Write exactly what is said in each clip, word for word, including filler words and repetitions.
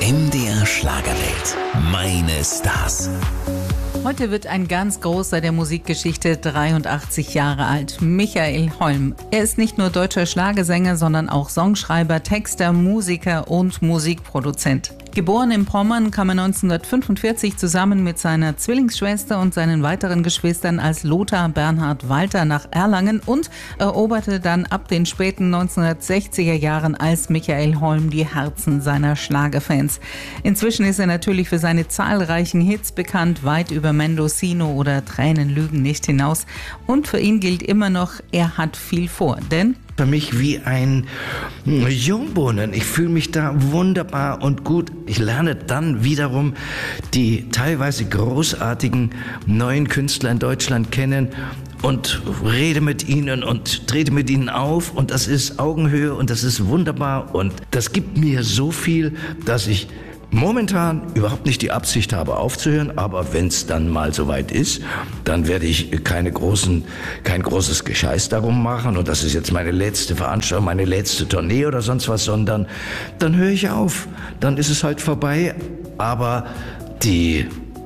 M D R Schlagerwelt. Meine Stars. Heute wird ein ganz großer der Musikgeschichte dreiundachtzig Jahre alt, Michael Holm. Er ist nicht nur deutscher Schlagersänger, sondern auch Songschreiber, Texter, Musiker und Musikproduzent. Geboren in Pommern kam er neunzehnhundertfünfundvierzig zusammen mit seiner Zwillingsschwester und seinen weiteren Geschwistern als Lothar Bernhard Walter nach Erlangen und eroberte dann ab den späten neunzehnhundertsechziger Jahren als Michael Holm die Herzen seiner Schlagerfans. Inzwischen ist er natürlich für seine zahlreichen Hits bekannt, weit über Mendocino oder Tränen lügen nicht hinaus. Und für ihn gilt immer noch, er hat viel vor, denn für mich wie ein Jungbrunnen. Ich fühle mich da wunderbar und gut. Ich lerne dann wiederum die teilweise großartigen neuen Künstler in Deutschland kennen und rede mit ihnen und trete mit ihnen auf. Und das ist Augenhöhe und das ist wunderbar. Und das gibt mir so viel, dass ich momentan überhaupt nicht die Absicht habe aufzuhören, aber wenn es dann mal soweit ist, dann werde ich keine großen, kein großes Gescheiß darum machen und das ist jetzt meine letzte Veranstaltung, meine letzte Tournee oder sonst was, sondern dann höre ich auf. Dann ist es halt vorbei, aber die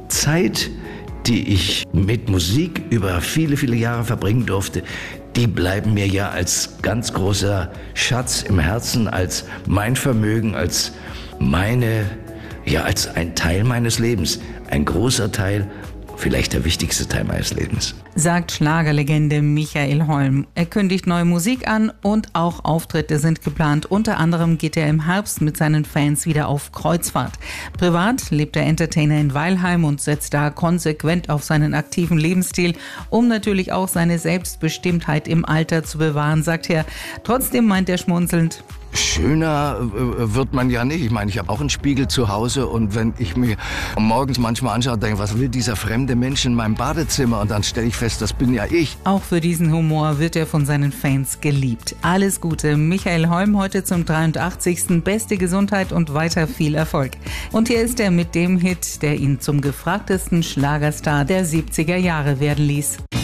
Zeit, die ich mit Musik über viele, viele Jahre verbringen durfte, die bleiben mir ja als ganz großer Schatz im Herzen, als mein Vermögen, als meine Ja, als ein Teil meines Lebens, ein großer Teil, vielleicht der wichtigste Teil meines Lebens. Sagt Schlagerlegende Michael Holm. Er kündigt neue Musik an und auch Auftritte sind geplant. Unter anderem geht er im Herbst mit seinen Fans wieder auf Kreuzfahrt. Privat lebt der Entertainer in Weilheim und setzt da konsequent auf seinen aktiven Lebensstil, um natürlich auch seine Selbstbestimmtheit im Alter zu bewahren, sagt er. Trotzdem meint er schmunzelnd: Schöner äh, wird man ja nicht. Ich meine, ich habe auch einen Spiegel zu Hause und wenn ich mir morgens manchmal anschaue, denke, was will dieser fremde Mensch in meinem Badezimmer? Und dann stelle ich fest, das bin ja ich. Auch für diesen Humor wird er von seinen Fans geliebt. Alles Gute, Michael Holm, heute zum dreiundachtzigsten Beste Gesundheit und weiter viel Erfolg. Und hier ist er mit dem Hit, der ihn zum gefragtesten Schlagerstar der siebziger Jahre werden ließ.